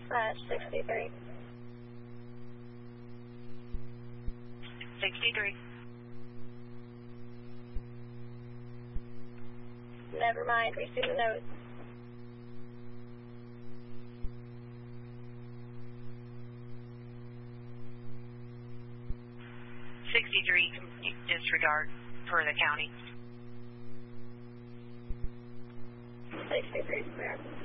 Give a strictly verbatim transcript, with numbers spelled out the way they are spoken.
Dispatch sixty-three. sixty-three. Never mind, we see the note. sixty-three, disregard for the county. sixty-three, clear.